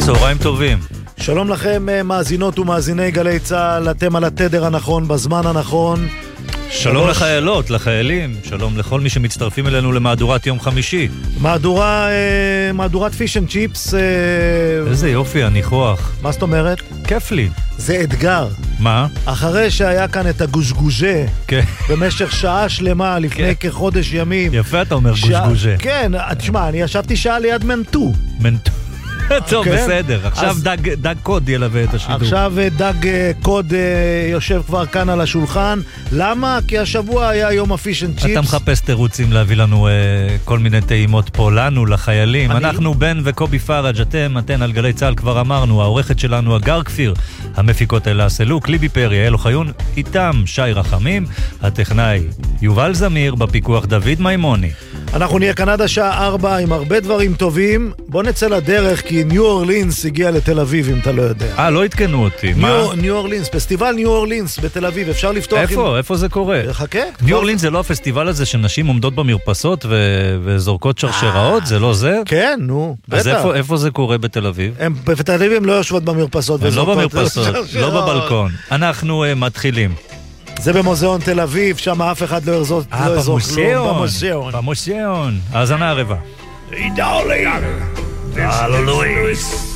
צהריים טובים. שלום לכם מאזינות ומאזיני גלי צהל, אתם על התדר הנכון בזמן הנכון. שלום לחיילות, לחיילים, שלום לכל מי שמצטרפים אלינו למהדורת יום חמישי. מהדורת פיש אנד צ'יפס. איזה יופי, הניחוח. מה זאת אומרת? כיף לי. זה אתגר. מה? אחרי שהיה כאן את הגושגוזה במשך שעה שלמה לפני כחודש ימים. יפה אתה אומר גושגוזה. כן, תשמע, אני ישבתי שעה ליד מנטו. טוב, בסדר. עכשיו דג קוד ילווה את השידור. עכשיו דג קוד יושב כבר כאן על השולחן. למה? כי השבוע היה יום הפיש אנד צ'יפס. אתה מחפש תירוצים להביא לנו כל מיני טעימות פה לנו, לחיילים. אנחנו בן וקובי פרג', אתן על גלי צהל כבר אמרנו. העורכת שלנו הגר כפיר, המפיקות אלה סלוק, ליבי פרי, אלו חיון, איתם שי רחמים, הטכנאי יובל זמיר, בפיקוח דוד מימוני. אנחנו נהיה כאן עד השעה 4 עם הרבה דברים טובים. בוא נצא לדרך כי ניו אורלינס הגיע לתל אביב, אם אתה לא יודע. לא התקנו אותי. ניו אורלינס, פסטיבל ניו אורלינס בתל אביב, אפשר לפתוח. איפה זה קורה? חכה. ניו אורלינס זה לא הפסטיבל הזה שנשים עומדות במרפסות וזורקות שרשראות? זה לא זה? כן, נו. אז איפה זה קורה בתל אביב? בתל אביב הם לא יושבות במרפסות וזורקות. לא במרפסות, לא בבלקון. אנחנו מתחילים. זה במוזיאון תל אביב, שם אף אחד לא ירזור במוזיאון. האזנה הרבה. Hey darling, Hallelujah.